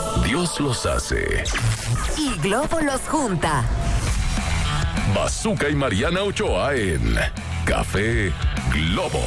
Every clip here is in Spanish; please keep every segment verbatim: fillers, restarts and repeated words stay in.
Dios los hace y Globo los junta. Bazooka y Mariana Ochoa en Café Globo.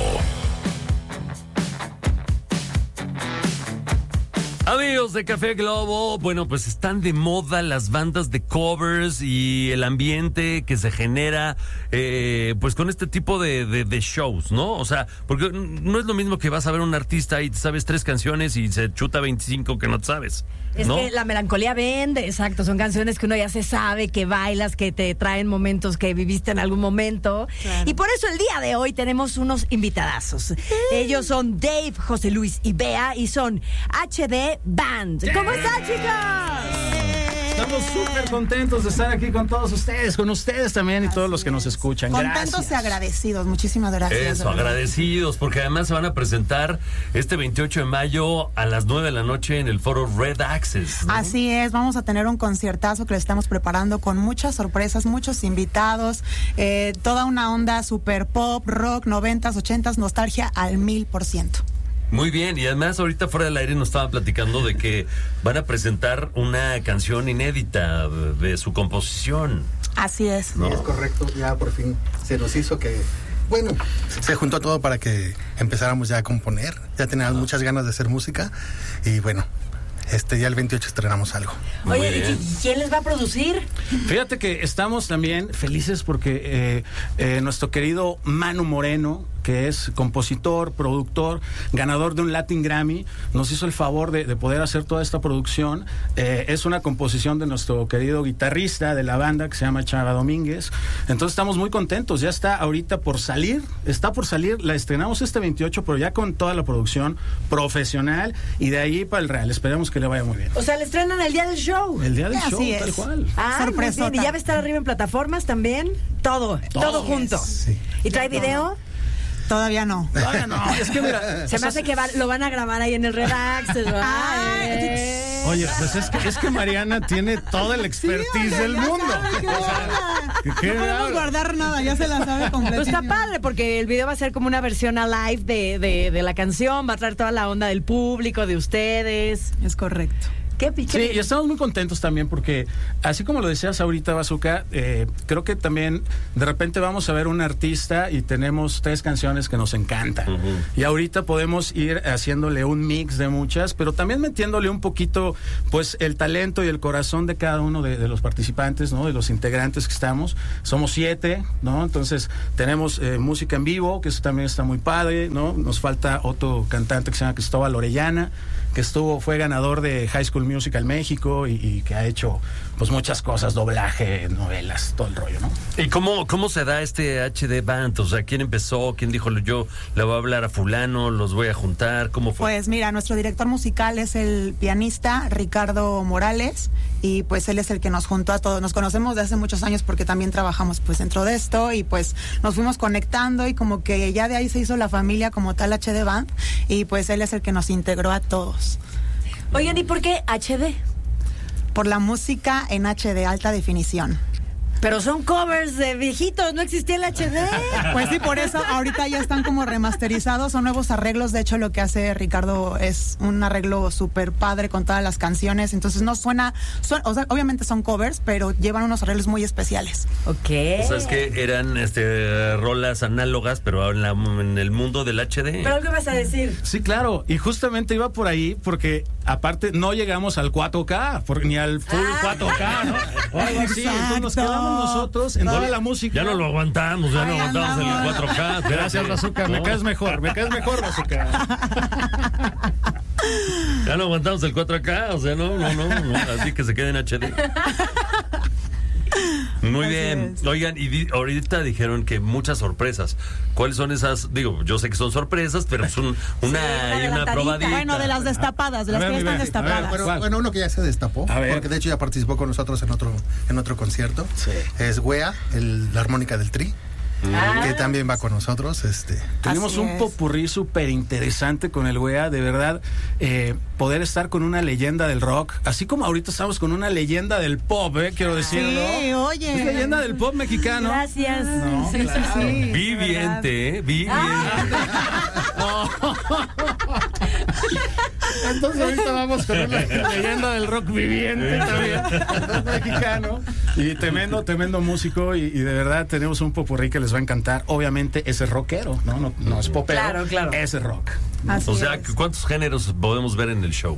Amigos de Café Globo, bueno, pues están de moda las bandas de covers y el ambiente que se genera eh, pues con este tipo de, de, de shows, ¿no? O sea, porque no es lo mismo que vas a ver a un artista y te sabes tres canciones y se chuta veinticinco que no te sabes, Es ¿no? que la melancolía vende, exacto, son canciones que uno ya se sabe, que bailas, que te traen momentos que viviste en algún momento. Claro. Y por eso el día de hoy tenemos unos invitadazos. Ellos son Dave, José Luis y Bea y son H D Band. ¿Cómo están, chicos? Estamos súper contentos de estar aquí con todos ustedes, con ustedes también y todos los que nos escuchan. Contentos Gracias. y agradecidos, muchísimas gracias. Eso, agradecidos, porque además se van a presentar este veintiocho de mayo a las nueve de la noche en el foro Red Access, ¿no? Así es, vamos a tener un conciertazo que le estamos preparando con muchas sorpresas, muchos invitados, eh, toda una onda super pop, rock, noventas, ochentas, nostalgia al mil por ciento. Muy bien, y además ahorita fuera del aire nos estaban platicando de que van a presentar una canción inédita de, de su composición. Así es. ¿No? Sí, es correcto, ya por fin se nos hizo que, bueno, se juntó todo para que empezáramos ya a componer, ya teníamos muchas ganas de hacer música y bueno, este ya el veintiocho estrenamos algo. Muy Oye, bien. ¿y quién les va a producir? Fíjate que estamos también felices porque eh, eh, nuestro querido Manu Moreno, que es compositor, productor, ganador de un Latin Grammy, nos hizo el favor de, de poder hacer toda esta producción. Eh, es una composición de nuestro querido guitarrista de la banda que se llama Chava Domínguez. Entonces estamos muy contentos. Ya está ahorita por salir, está por salir, la estrenamos este veintiocho, pero ya con toda la producción profesional y de ahí para el Real. Esperemos que le vaya muy bien. O sea, le estrenan el día del show. El día del Así show, es. tal cual. Ah, muy Sorpresota. bien. Y ya va a estar arriba en plataformas también. Todo, todo, Todo. junto. Sí. ¿Y trae video? Todavía no. Todavía no, es que mira, Se me hace que va- lo van a grabar ahí en el Redax. Ay, oye, pues es que, es que Mariana tiene toda la expertise oye, del ya mundo. sabe qué O sea, onda. ¿qué- qué No podemos habla? guardar nada, ya se la sabe Pues completamente. está padre porque el video va a ser como una versión a live de, de, de la canción, va a traer toda la onda del público, de ustedes. Es correcto. ¿Qué pique? Sí, y estamos muy contentos también porque, así como lo decías ahorita, Bazooka, eh, creo que también de repente vamos a ver un artista y tenemos tres canciones que nos encantan. Ujú. Y ahorita podemos ir haciéndole un mix de muchas, pero también metiéndole un poquito, pues, el talento y el corazón de cada uno de, de los participantes, ¿no? De los integrantes que estamos. Somos siete, ¿no? Entonces, tenemos eh, música en vivo, que eso también está muy padre, ¿no? Nos falta otro cantante que se llama Cristóbal Orellana, que estuvo, fue ganador de High School Musical México y, y que ha hecho pues muchas cosas, doblaje, novelas, todo el rollo, ¿no? ¿Y cómo, cómo se da este H D Band? O sea, ¿quién empezó? ¿Quién dijo yo le voy a hablar a fulano? ¿Los voy a juntar? ¿Cómo fue? Pues mira, nuestro director musical es el pianista Ricardo Morales y pues él es el que nos juntó a todos. Nos conocemos de hace muchos años porque también trabajamos pues dentro de esto y pues nos fuimos conectando y como que ya de ahí se hizo la familia como tal H D Band y pues él es el que nos integró a todos. Oigan, ¿y por qué H D? Por la música en H D, alta definición. Pero son covers de viejitos, no existía el H D. Pues sí, por eso ahorita ya están como remasterizados, son nuevos arreglos. De hecho, lo que hace Ricardo es un arreglo súper padre con todas las canciones. Entonces no suena, suena, o sea, obviamente son covers, pero llevan unos arreglos muy especiales. Ok. O sea, es que eran este, rolas análogas, pero en, la, en el mundo del H D. ¿Pero qué vas a decir? Sí, claro, y justamente iba por ahí porque aparte no llegamos al cuatro K, por- ni al full Ah. cuatro K, ¿no? O algo así, entonces nos Exacto. quedamos nosotros en toda la música. Ya no lo aguantamos, ya no Ahí aguantamos en el andamos. cuatro K. Gracias, Bazooka, me No. caes mejor, me caes mejor, Bazooka. Ya no aguantamos el cuatro K, o sea, no, no, no, no, así que se quede en H D. Muy Así bien. es. Oigan, y di- ahorita dijeron que muchas sorpresas. ¿Cuáles son esas? Digo, yo sé que son sorpresas, pero son una, una y una adelantadita. probadita. Bueno, de las destapadas, de A las ver, que ya mi están Betty, a ver, destapadas. Bueno, ¿Cuál? bueno, uno que ya se destapó, A ver. porque de hecho ya participó con nosotros en otro en otro concierto. Sí. Es Wea, el, la armónica del Tri, Ah. que también va con nosotros. Este, Tuvimos Así un es. popurrí súper interesante con el Wea, de verdad, eh, poder estar con una leyenda del rock, así como ahorita estamos con una leyenda del pop, ¿eh? Quiero decirlo. Sí, oye. Es leyenda del pop mexicano. Gracias. No, Sí, sí, claro. sí. Viviente, ¿eh? Viviente. Entonces ahorita vamos con una leyenda del rock viviente también, rock mexicano, y tremendo, tremendo músico, y, y de verdad tenemos un popurrí que les va a encantar. Obviamente ese rockero, ¿no? No, no es popero, Claro, claro. ese rock. Así O sea, es. ¿cuántos géneros podemos ver en el show?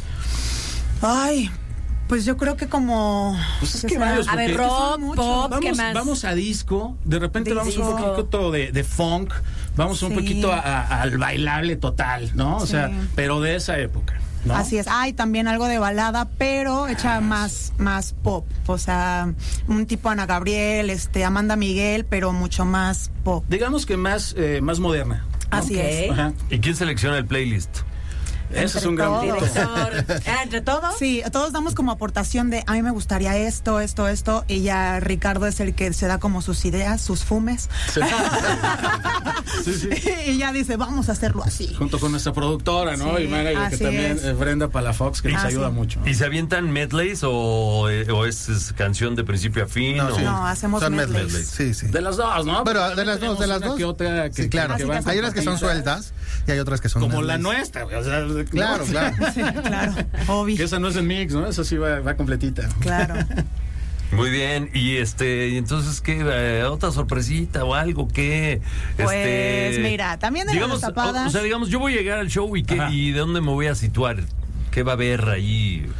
Ay, pues yo creo que como... Pues es ¿qué que será? varios, A ver, porque rock, son muchos. pop, ¿qué Vamos, más? vamos a disco, de repente vamos Disco. un poquito de, de funk, vamos un Sí. poquito a- a- al bailable total, ¿no? O Sí. sea, pero de esa época, ¿no? Así es. Hay también algo de balada, pero hecha más, más pop. O sea, un tipo Ana Gabriel, este, Amanda Miguel, pero mucho más pop. Digamos que más, eh, más moderna. ¿no? Así Ok. es. Ajá. ¿Y quién selecciona el playlist? Ese es Entre un gran todos. punto. Director. Ah, ¿entre todos? Sí, todos damos como aportación de a mí me gustaría esto, esto, esto, y ya Ricardo es el que se da como sus ideas, sus fumes, Sí. Sí, sí. y ya dice, vamos a hacerlo así. Junto con nuestra productora, ¿no? Sí, y manager, que así también es. eh, Brenda Palafox, que nos Ah, ayuda sí. mucho. ¿Y se avientan medleys o, eh, o es, es canción de principio a fin? No, o- sí. No, hacemos Son medleys. medleys. Sí, sí. De las dos, ¿no? Pero de las dos, de las Una dos. que otra que- sí, claro. que van Hay unas que son cortaditas. sueltas y hay otras que son Como la medleys. nuestra, güey, o sea, Claro, ¿no? claro. Sí, claro, Que obvio. esa no es en mix, ¿no? Esa sí va, va completita. Claro. Muy bien, y este, y entonces qué, Eh, otra sorpresita o algo que, Pues, este, mira, también de digamos, las tapadas- o, o sea, digamos, yo voy a llegar al show y qué, Ajá. y de dónde me voy a situar, qué va a haber ahí.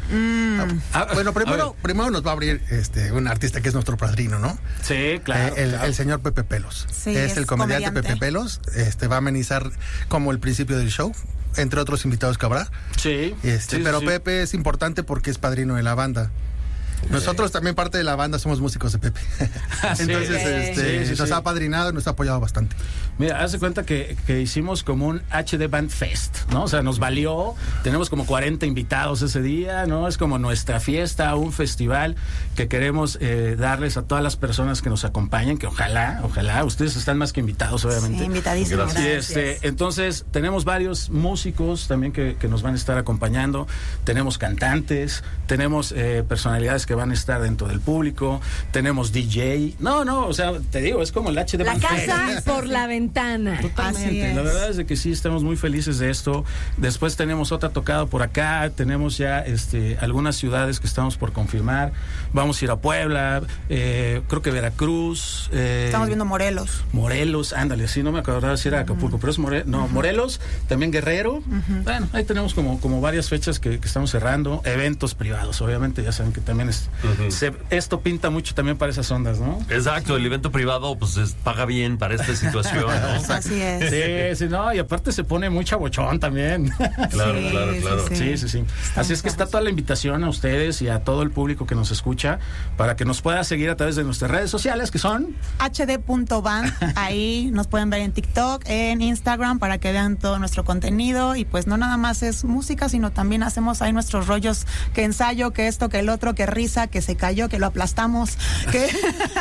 Ah, bueno, A primero, ver. primero nos va a abrir este un artista que es nuestro padrino, ¿no? Sí, claro. Eh, el, claro. el señor Pepe Pelos. Sí, es es el comediante, comediante. Pepe Pelos. Este va a amenizar como el principio del show, entre otros invitados que habrá. Sí. Este, sí, pero sí. Pepe es importante porque es padrino de la banda. Nosotros también parte de la banda somos músicos de Pepe. Sí. Entonces, Ok. este, Sí, sí, nos sí. ha apadrinado y nos ha apoyado bastante. Mira, haz de cuenta que, que hicimos como un H D Band Fest, ¿no? O sea, nos valió, tenemos como cuarenta invitados ese día, ¿no? Es como nuestra fiesta, un festival que queremos eh, darles a todas las personas que nos acompañen, que ojalá, ojalá, ustedes están más que invitados, obviamente. Sí, invitadísimos. Y este, entonces, tenemos varios músicos también que, que nos van a estar acompañando, tenemos cantantes, tenemos eh, personalidades que van a estar dentro del público, tenemos D J. No, no, o sea, te digo, es como el H D La Band Fest. casa por la ventana. Así Totalmente, es. la verdad es de que sí estamos muy felices de esto. Después tenemos otra tocada por acá, tenemos ya este, algunas ciudades que estamos por confirmar. Vamos a ir a Puebla, eh, creo que Veracruz. eh, Estamos viendo Morelos. Morelos, ándale, sí, no me acordaba si era Acapulco, pero es More- no, Morelos, también Guerrero. Bueno, ahí tenemos como, como varias fechas que, que estamos cerrando, eventos privados, obviamente, ya saben que también es, se- esto pinta mucho también para esas ondas, ¿no? Exacto, el evento privado pues es- paga bien para esta situación, ¿no? Así es. Sí, sí, no, y aparte se pone muy chabochón también. Claro, Sí, claro, sí, claro. sí. Sí, sí, sí. Está Así muy es que está sabroso. toda la invitación a ustedes y a todo el público que nos escucha para que nos pueda seguir a través de nuestras redes sociales, que son... H D punto band, ahí nos pueden ver en TikTok, en Instagram, para que vean todo nuestro contenido. Y pues no nada más es música, sino también hacemos ahí nuestros rollos, que ensayo, que esto, que el otro, que risa, que se cayó, que lo aplastamos, que,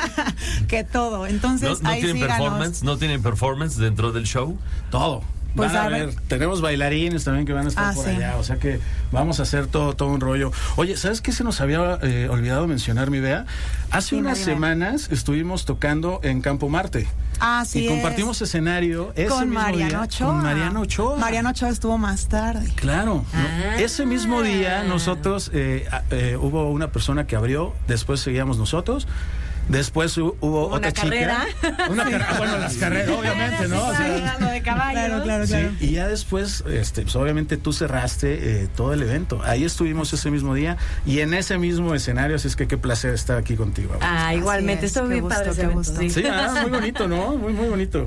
que todo. ¿No, Entonces no ahí tienen síganos. performance? ¿No tienen performance dentro del show? Todo. Pues, Van a a ver. ver, tenemos bailarines también que van a estar Ah, por sí. allá, o sea que vamos a hacer todo, todo un rollo. Oye, ¿sabes qué se nos había eh, olvidado mencionar, mi Bea? Hace Dime, unas dime. semanas estuvimos tocando en Campo Marte. Así y es. compartimos escenario ese con mismo Mariano día Ochoa. con Mariano Ochoa. Mariano Ochoa estuvo más tarde. Claro, ¿no? Ah. Ese mismo día nosotros, eh, a- eh, hubo una persona que abrió, después seguíamos nosotros, después hu- hubo Una otra carrera. chica. Una carrera. Bueno, las carreras, obviamente, ¿no? O sea, Lo de caballos. Claro, claro, sí, claro. y ya después, este, pues obviamente tú cerraste eh, todo el evento. Ahí estuvimos ese mismo día y en ese mismo escenario, así es que qué placer estar aquí contigo. Abuelo. Ah, igualmente, es, estuvo qué bien gusto, padre ese qué evento, gusto. sí. Sí, ah, muy bonito, ¿no? Muy, muy bonito.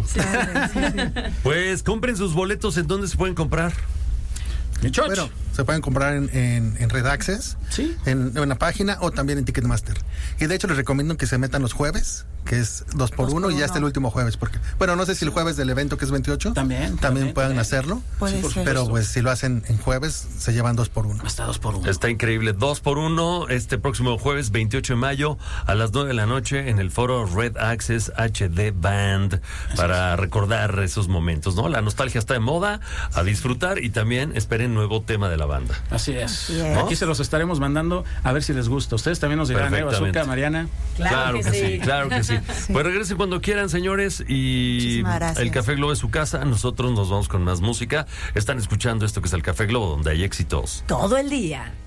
Pues compren sus boletos, ¿en dónde se pueden comprar? Mi choch. Bueno, se pueden comprar en, en, en Red Access, Sí. en, en la página o también en Ticketmaster. Y de hecho les recomiendo que se metan los jueves, que es dos por Dos uno por y ya está el uno. último jueves. Porque, bueno, no sé si el jueves del evento que es veintiocho También, también, también, puedan también. hacerlo. Puede Sí, por ser. Pero pues si lo hacen en jueves, se llevan dos por uno. Hasta dos por uno. Está increíble. Dos por uno este próximo jueves veintiocho de mayo a las nueve de la noche en el foro Red Access H D Band para recordar esos momentos, ¿no? La nostalgia está de moda, a disfrutar y también esperen nuevo tema de la banda. Así es. es. Aquí se los estaremos mandando a ver si les gusta. Ustedes también nos dirán, ¿eh? Perfectamente. Bazooka, Mariana. Claro que sí. claro que sí. sí. Pues regresen cuando quieran, señores. Y Muchísimas gracias. el Café Globo es su casa. Nosotros nos vamos con más música. Están escuchando esto que es el Café Globo, donde hay éxitos Todo el día.